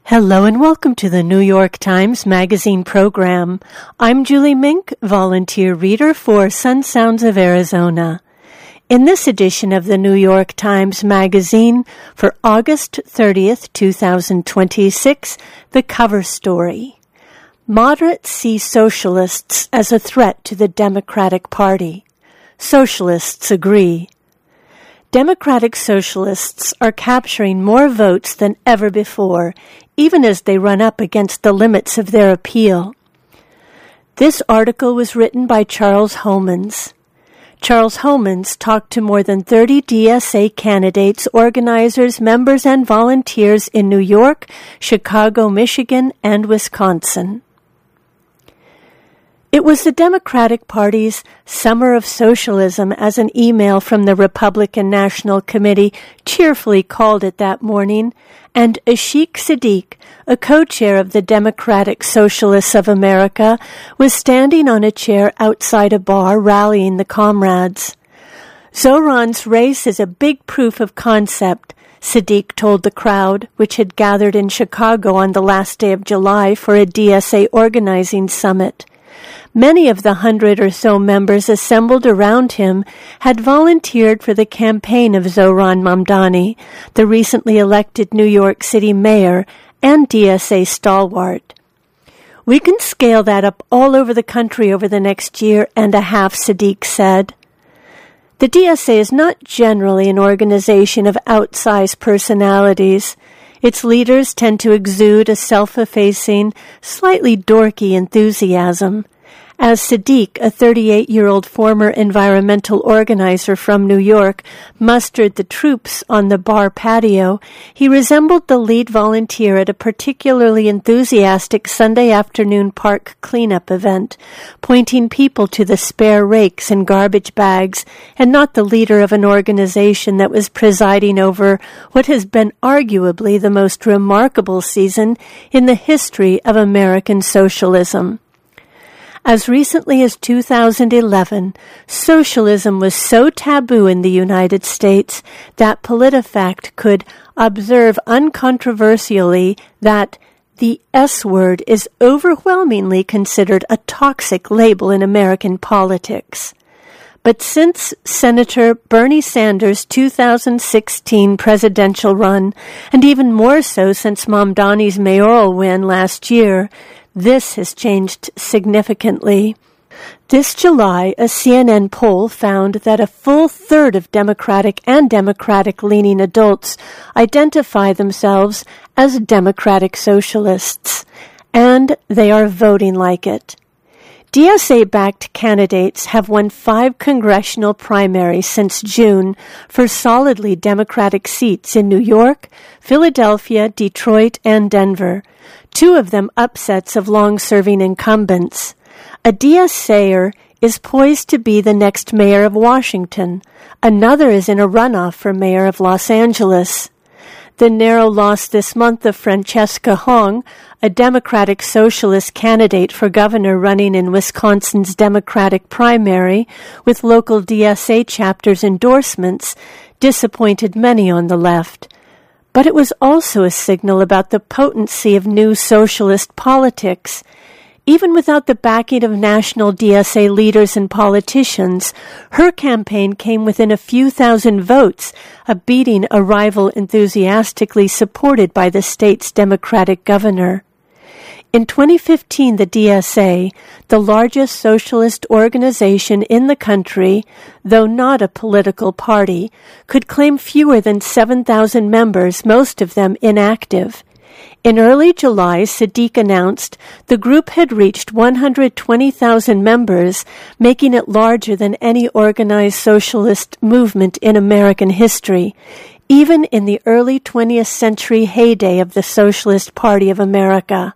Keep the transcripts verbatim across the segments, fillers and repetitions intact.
Hello and welcome to the New York Times Magazine program. I'm Julie Mink, volunteer reader for Sun Sounds of Arizona. In this edition of the New York Times Magazine for August thirtieth, twenty twenty-six, the cover story. Moderates see socialists as a threat to the Democratic Party. Socialists agree. Democratic socialists are capturing more votes than ever before, even as they run up against the limits of their appeal. This article was written by Charles Homans. Charles Homans talked to more than thirty D S A candidates, organizers, members, and volunteers in New York, Chicago, Michigan, and Wisconsin. It was the Democratic Party's Summer of Socialism, as an email from the Republican National Committee cheerfully called it that morning, and Ashik Siddiq, a co-chair of the Democratic Socialists of America, was standing on a chair outside a bar rallying the comrades. Zohran's race is a big proof of concept, Siddiq told the crowd, which had gathered in Chicago on the last day of July for a D S A organizing summit. Many of the hundred or so members assembled around him had volunteered for the campaign of Zohran Mamdani, the recently elected New York City mayor and D S A stalwart. We can scale that up all over the country over the next year and a half, Siddiq said. The D S A is not generally an organization of outsized personalities. Its leaders tend to exude a self-effacing, slightly dorky enthusiasm. As Siddiq, a thirty-eight-year-old former environmental organizer from New York, mustered the troops on the bar patio, he resembled the lead volunteer at a particularly enthusiastic Sunday afternoon park cleanup event, pointing people to the spare rakes and garbage bags, and not the leader of an organization that was presiding over what has been arguably the most remarkable season in the history of American socialism. As recently as two thousand eleven, socialism was so taboo in the United States that PolitiFact could observe uncontroversially that the S word is overwhelmingly considered a toxic label in American politics. But since Senator Bernie Sanders' two thousand sixteen presidential run, and even more so since Mamdani's mayoral win last year, this has changed significantly. This July, a C N N poll found that a full third of Democratic and Democratic-leaning adults identify themselves as Democratic socialists, and they are voting like it. D S A-backed candidates have won five congressional primaries since June for solidly Democratic seats in New York, Philadelphia, Detroit, and Denver, two of them upsets of long-serving incumbents. A D S A-er is poised to be the next mayor of Washington. Another is in a runoff for mayor of Los Angeles. The narrow loss this month of Francesca Hong, a Democratic Socialist candidate for governor running in Wisconsin's Democratic primary with local D S A chapters' endorsements, disappointed many on the left. But it was also a signal about the potency of new socialist politics. Even without the backing of national D S A leaders and politicians, her campaign came within a few thousand votes of beating a rival enthusiastically supported by the state's Democratic governor. In twenty fifteen, the D S A, the largest socialist organization in the country, though not a political party, could claim fewer than seven thousand members, most of them inactive. In early July, Siddiq announced the group had reached one hundred twenty thousand members, making it larger than any organized socialist movement in American history, even in the early twentieth century heyday of the Socialist Party of America.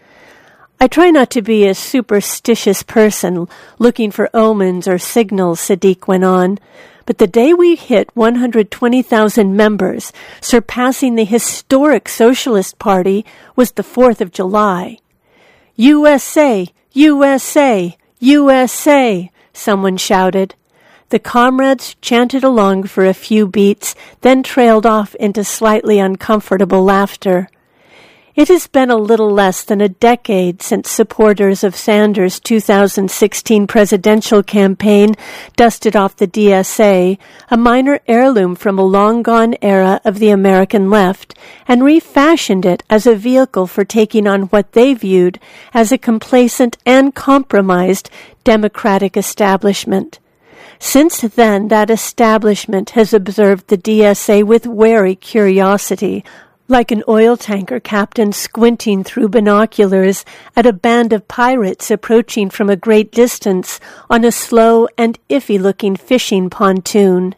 I try not to be a superstitious person looking for omens or signals, Siddiq went on, but the day we hit one hundred twenty thousand members, surpassing the historic Socialist Party, was the fourth of July. U S A! U S A! U S A! Someone shouted. The comrades chanted along for a few beats, then trailed off into slightly uncomfortable laughter. It has been a little less than a decade since supporters of Sanders' two thousand sixteen presidential campaign dusted off the D S A, a minor heirloom from a long-gone era of the American left, and refashioned it as a vehicle for taking on what they viewed as a complacent and compromised Democratic establishment. Since then, that establishment has observed the D S A with wary curiosity, like an oil tanker captain squinting through binoculars at a band of pirates approaching from a great distance on a slow and iffy-looking fishing pontoon.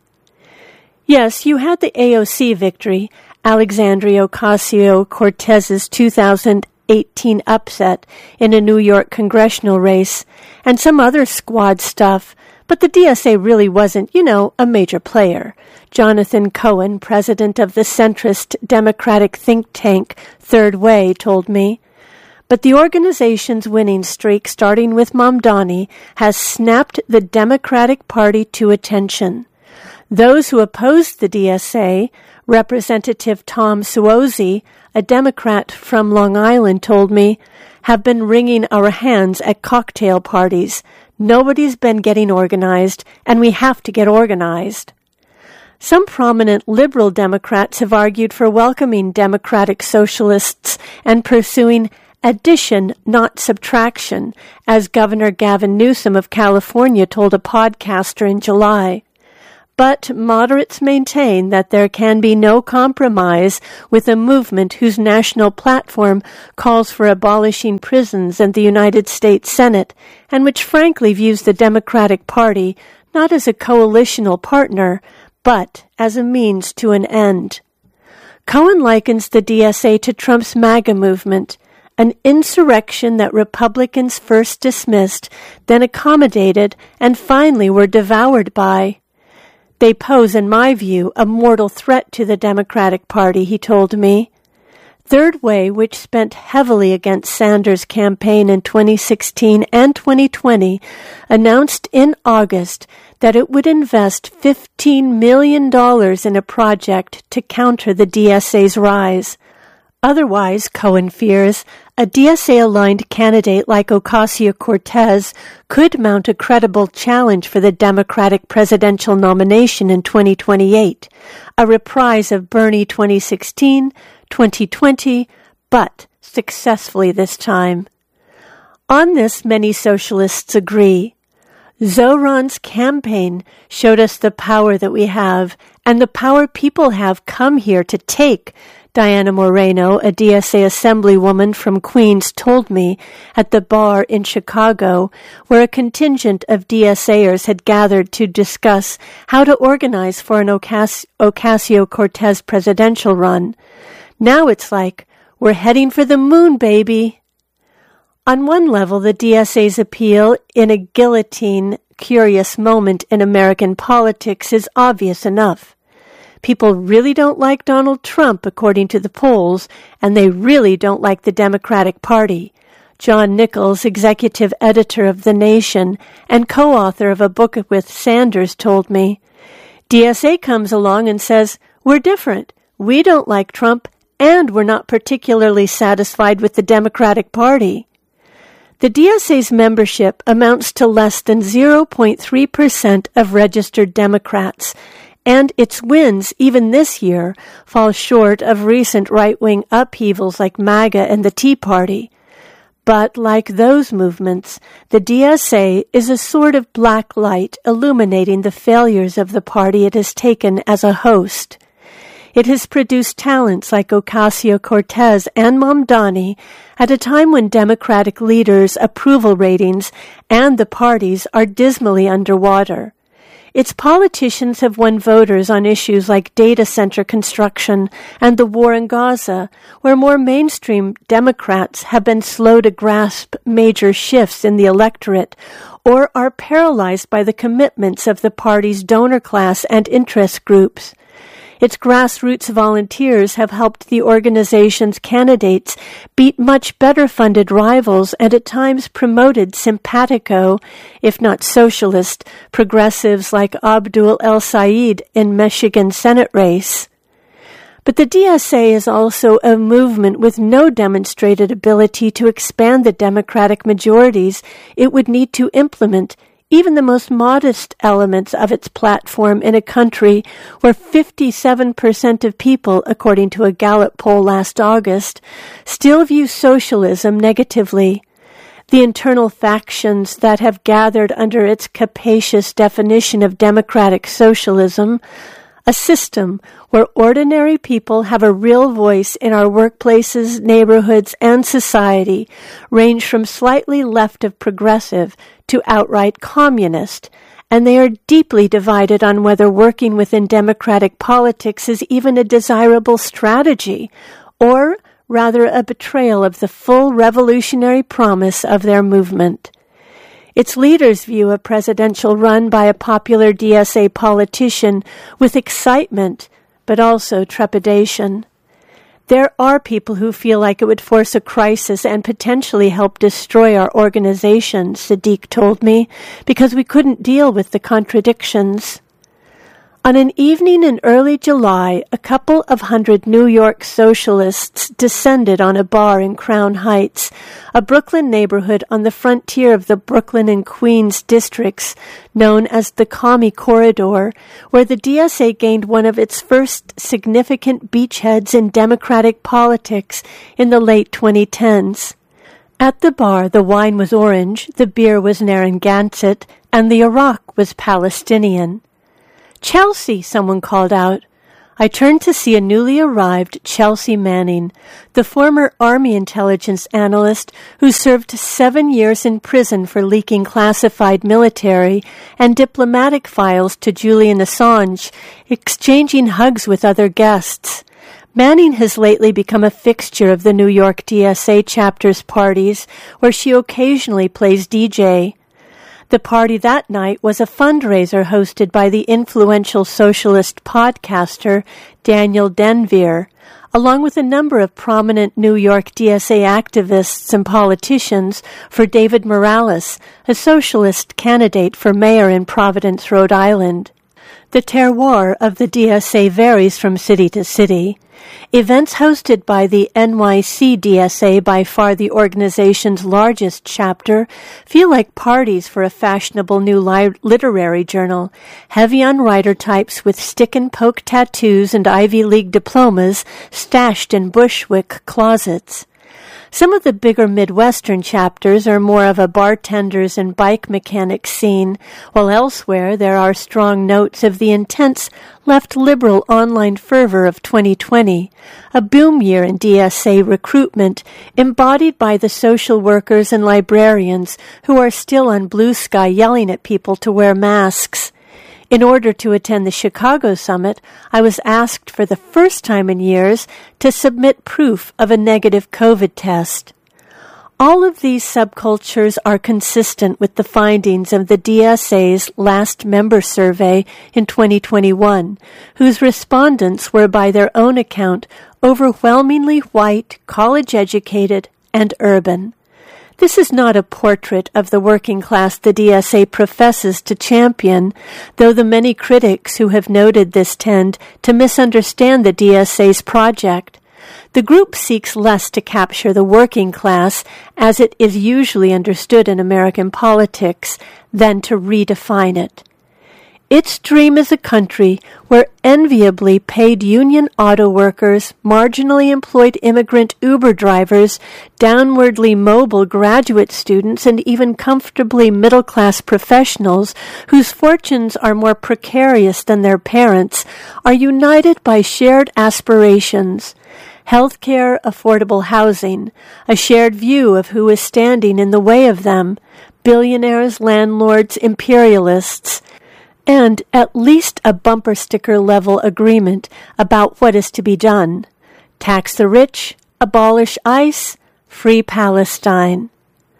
Yes, you had the A O C victory, Alexandria Ocasio-Cortez's two thousand eighteen upset in a New York congressional race, and some other squad stuff, but the D S A really wasn't, you know, a major player. Jonathan Cohen, president of the centrist Democratic think tank Third Way, told me. But the organization's winning streak, starting with Mamdani, has snapped the Democratic Party to attention. Those who opposed the D S A, Representative Tom Suozzi, a Democrat from Long Island, told me, have been wringing our hands at cocktail parties. Nobody's been getting organized, and we have to get organized. Some prominent liberal Democrats have argued for welcoming Democratic socialists and pursuing addition, not subtraction, as Governor Gavin Newsom of California told a podcaster in July. But moderates maintain that there can be no compromise with a movement whose national platform calls for abolishing prisons and the United States Senate, and which frankly views the Democratic Party not as a coalitional partner, but as a means to an end. Cohen likens the D S A to Trump's MAGA movement, an insurrection that Republicans first dismissed, then accommodated, and finally were devoured by. They pose, in my view, a mortal threat to the Democratic Party, he told me. Third Way, which spent heavily against Sanders' campaign in twenty sixteen and twenty twenty, announced in August that it would invest fifteen million dollars in a project to counter the D S A's rise. Otherwise, Cohen fears, a D S A-aligned candidate like Ocasio-Cortez could mount a credible challenge for the Democratic presidential nomination in twenty twenty-eight, a reprise of Bernie twenty sixteen, twenty twenty, but successfully this time. On this, many socialists agree. Zohran's campaign showed us the power that we have, and the power people have come here to take, Diana Moreno, a D S A assemblywoman from Queens, told me at the bar in Chicago, where a contingent of DSAers had gathered to discuss how to organize for an Ocas- Ocasio-Cortez presidential run. Now it's like, we're heading for the moon, baby. On one level, the D S A's appeal in a guillotine, curious moment in American politics is obvious enough. People really don't like Donald Trump, according to the polls, and they really don't like the Democratic Party. John Nichols, executive editor of The Nation and co-author of a book with Sanders, told me. D S A comes along and says, we're different. We don't like Trump, and we're not particularly satisfied with the Democratic Party. The D S A's membership amounts to less than zero point three percent of registered Democrats, and its wins, even this year, fall short of recent right-wing upheavals like MAGA and the Tea Party. But like those movements, the D S A is a sort of black light illuminating the failures of the party it has taken as a host. It has produced talents like Ocasio-Cortez and Mamdani at a time when Democratic leaders' approval ratings and the parties are dismally underwater. Its politicians have won voters on issues like data center construction and the war in Gaza, where more mainstream Democrats have been slow to grasp major shifts in the electorate or are paralyzed by the commitments of the party's donor class and interest groups. Its grassroots volunteers have helped the organization's candidates beat much better-funded rivals and at times promoted simpatico, if not socialist, progressives like Abdul El Sayed in Michigan Senate race. But the D S A is also a movement with no demonstrated ability to expand the democratic majorities it would need to implement even the most modest elements of its platform in a country where fifty-seven percent of people, according to a Gallup poll last August, still view socialism negatively. The internal factions that have gathered under its capacious definition of democratic socialism, a system where ordinary people have a real voice in our workplaces, neighborhoods, and society, range from slightly left of progressive to outright communist, and they are deeply divided on whether working within democratic politics is even a desirable strategy, or rather a betrayal of the full revolutionary promise of their movement. Its leaders view a presidential run by a popular D S A politician with excitement, but also trepidation. There are people who feel like it would force a crisis and potentially help destroy our organization, Siddiq told me, because we couldn't deal with the contradictions. On an evening in early July, a couple of hundred New York socialists descended on a bar in Crown Heights, a Brooklyn neighborhood on the frontier of the Brooklyn and Queens districts, known as the Commie Corridor, where the D S A gained one of its first significant beachheads in democratic politics in the late twenty tens. At the bar, the wine was orange, the beer was Narragansett, and the Iraq was Palestinian. "Chelsea," someone called out. I turned to see a newly arrived Chelsea Manning, the former Army intelligence analyst who served seven years in prison for leaking classified military and diplomatic files to Julian Assange, exchanging hugs with other guests. Manning has lately become a fixture of the New York D S A chapter's parties, where she occasionally plays D J. The party that night was a fundraiser hosted by the influential socialist podcaster Daniel Denvir, along with a number of prominent New York D S A activists and politicians, for David Morales, a socialist candidate for mayor in Providence, Rhode Island. The terroir of the D S A varies from city to city. Events hosted by the N Y C D S A, by far the organization's largest chapter, feel like parties for a fashionable new li- literary journal, heavy on writer types with stick-and-poke tattoos and Ivy League diplomas stashed in Bushwick closets. Some of the bigger Midwestern chapters are more of a bartenders and bike mechanics scene, while elsewhere there are strong notes of the intense left-liberal online fervor of twenty twenty, a boom year in D S A recruitment embodied by the social workers and librarians who are still on Blue Sky yelling at people to wear masks. In order to attend the Chicago Summit, I was asked for the first time in years to submit proof of a negative COVID test. All of these subcultures are consistent with the findings of the D S A's last member survey in twenty twenty-one, whose respondents were, by their own account, overwhelmingly white, college-educated, and urban. This is not a portrait of the working class the D S A professes to champion, though the many critics who have noted this tend to misunderstand the D S A's project. The group seeks less to capture the working class, as it is usually understood in American politics, than to redefine it. Its dream is a country where enviably paid union auto workers, marginally employed immigrant Uber drivers, downwardly mobile graduate students, and even comfortably middle-class professionals whose fortunes are more precarious than their parents are united by shared aspirations. Healthcare, affordable housing, a shared view of who is standing in the way of them, billionaires, landlords, imperialists, and at least a bumper sticker level agreement about what is to be done. Tax the rich, abolish ICE, free Palestine.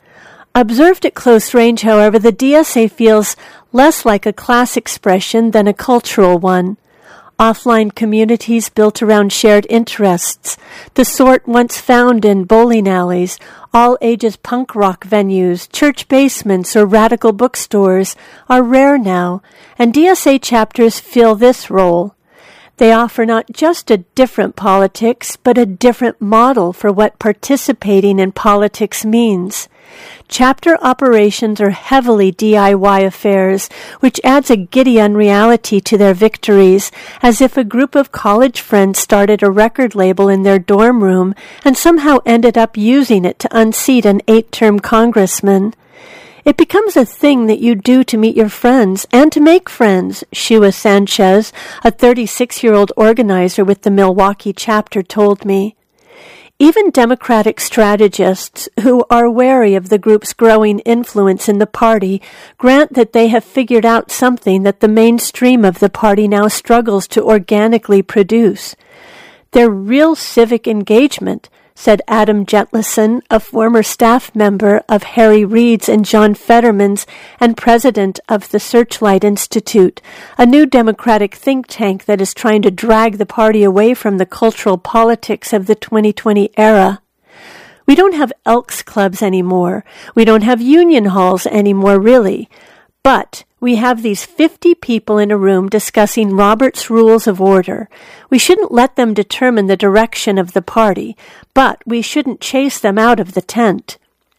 Observed at close range, however, the D S A feels less like a class expression than a cultural one. Offline communities built around shared interests, the sort once found in bowling alleys, all-ages punk rock venues, church basements, or radical bookstores, are rare now, and D S A chapters fill this role. They offer not just a different politics, but a different model for what participating in politics means. Chapter operations are heavily D I Y affairs, which adds a giddy unreality to their victories, as if a group of college friends started a record label in their dorm room and somehow ended up using it to unseat an eight-term congressman. It becomes a thing that you do to meet your friends and to make friends, Shua Sanchez, a thirty-six-year-old organizer with the Milwaukee chapter, told me. Even Democratic strategists who are wary of the group's growing influence in the party grant that they have figured out something that the mainstream of the party now struggles to organically produce. Their real civic engagement, said Adam Jetlison, a former staff member of Harry Reid's and John Fetterman's and president of the Searchlight Institute, a new Democratic think tank that is trying to drag the party away from the cultural politics of the twenty twenty era. We don't have Elks Clubs anymore. We don't have union halls anymore, really. But we have these fifty people in a room discussing Robert's Rules of Order. We shouldn't let them determine the direction of the party, but we shouldn't chase them out of the tent.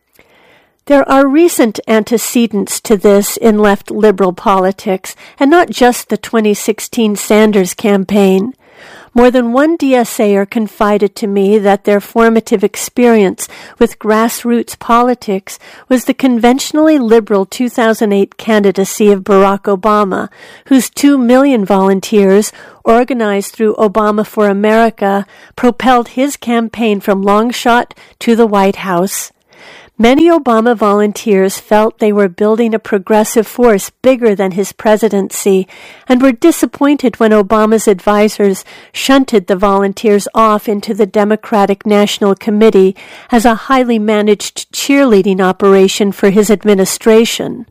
There are recent antecedents to this in left liberal politics, and not just the twenty sixteen Sanders campaign. More than one DSAer confided to me that their formative experience with grassroots politics was the conventionally liberal two thousand eight candidacy of Barack Obama, whose two million volunteers, organized through Obama for America, propelled his campaign from long shot to the White House. Many Obama volunteers felt they were building a progressive force bigger than his presidency and were disappointed when Obama's advisors shunted the volunteers off into the Democratic National Committee as a highly managed cheerleading operation for his administration.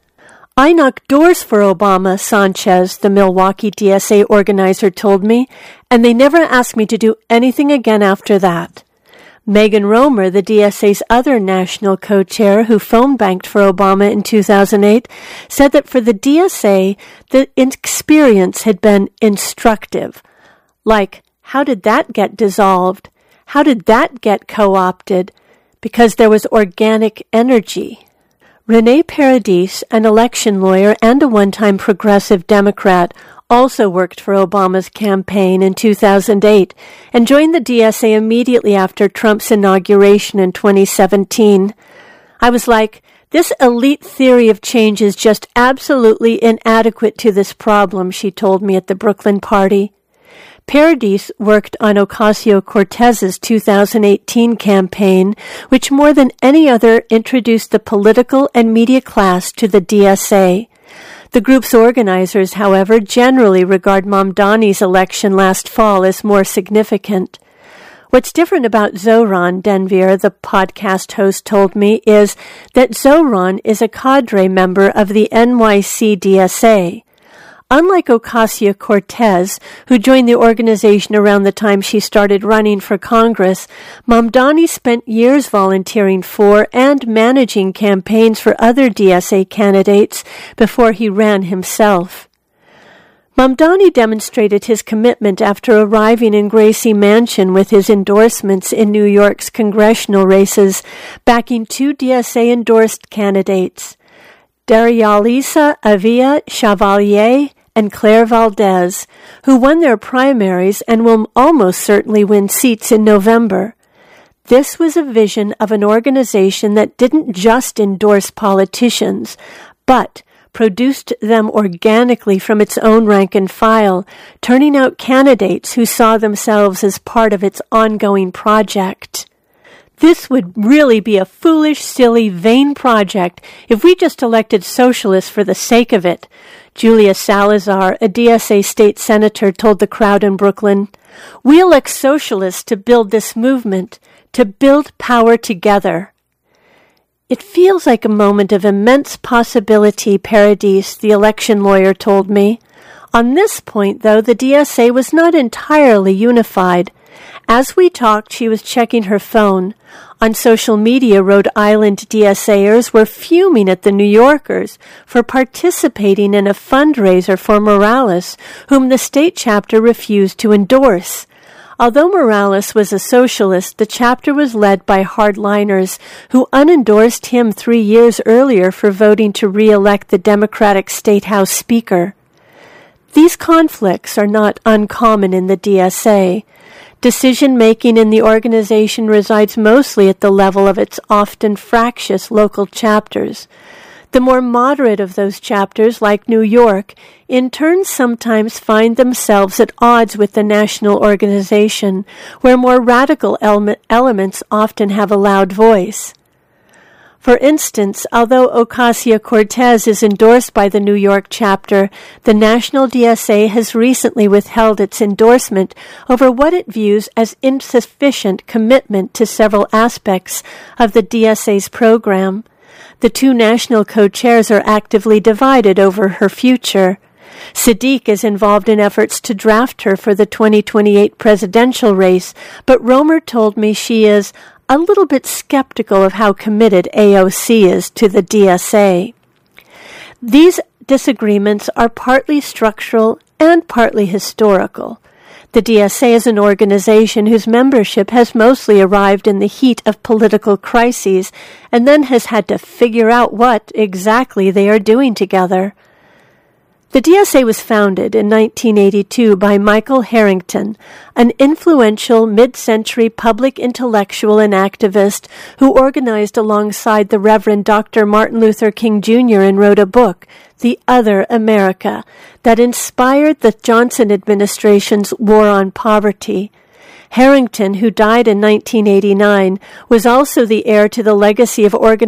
I knocked doors for Obama, Sanchez, the Milwaukee D S A organizer, told me, and they never asked me to do anything again after that. Megan Romer, the D S A's other national co-chair who phone banked for Obama in two thousand eight, said that for the D S A, the experience had been instructive. Like, how did that get dissolved? How did that get co-opted? Because there was organic energy. Rene Paradis, an election lawyer and a one-time progressive Democrat, also worked for Obama's campaign in two thousand eight and joined the D S A immediately after Trump's inauguration in twenty seventeen. I was like, this elite theory of change is just absolutely inadequate to this problem, she told me at the Brooklyn party. Paradis worked on Ocasio-Cortez's two thousand eighteen campaign, which more than any other introduced the political and media class to the D S A. The group's organizers, however, generally regard Mamdani's election last fall as more significant. What's different about Zohran, Denvir, the podcast host, told me, is that Zohran is a cadre member of the N Y C D S A. Unlike Ocasio-Cortez, who joined the organization around the time she started running for Congress, Mamdani spent years volunteering for and managing campaigns for other D S A candidates before he ran himself. Mamdani demonstrated his commitment after arriving in Gracie Mansion with his endorsements in New York's congressional races, backing two D S A-endorsed candidates, Darialisa Avila Chevalier and Claire Valdez, who won their primaries and will almost certainly win seats in November. This was a vision of an organization that didn't just endorse politicians, but produced them organically from its own rank and file, turning out candidates who saw themselves as part of its ongoing project. This would really be a foolish, silly, vain project if we just elected socialists for the sake of it, Julia Salazar, a D S A state senator, told the crowd in Brooklyn. We elect socialists to build this movement, to build power together. It feels like a moment of immense possibility, Paradis, the election lawyer, told me. On this point, though, the D S A was not entirely unified. As we talked, she was checking her phone. On social media, Rhode Island DSAers were fuming at the New Yorkers for participating in a fundraiser for Morales, whom the state chapter refused to endorse. Although Morales was a socialist, the chapter was led by hardliners who unendorsed him three years earlier for voting to re-elect the Democratic State House Speaker. These conflicts are not uncommon in the D S A. Decision-making in the organization resides mostly at the level of its often fractious local chapters. The more moderate of those chapters, like New York, in turn sometimes find themselves at odds with the national organization, where more radical ele- elements often have a loud voice. For instance, although Ocasio-Cortez is endorsed by the New York chapter, the National D S A has recently withheld its endorsement over what it views as insufficient commitment to several aspects of the D S A's program. The two national co-chairs are actively divided over her future. Sadiq is involved in efforts to draft her for the twenty twenty-eight presidential race, but Romer told me she is a little bit skeptical of how committed A O C is to the D S A. These disagreements are partly structural and partly historical. The D S A is an organization whose membership has mostly arrived in the heat of political crises and then has had to figure out what exactly they are doing together. The D S A was founded in nineteen eighty-two by Michael Harrington, an influential mid-century public intellectual and activist who organized alongside the Reverend Doctor Martin Luther King Junior and wrote a book, The Other America, that inspired the Johnson administration's War on Poverty. Harrington, who died in nineteen eighty-nine, was also the heir to the legacy of organizing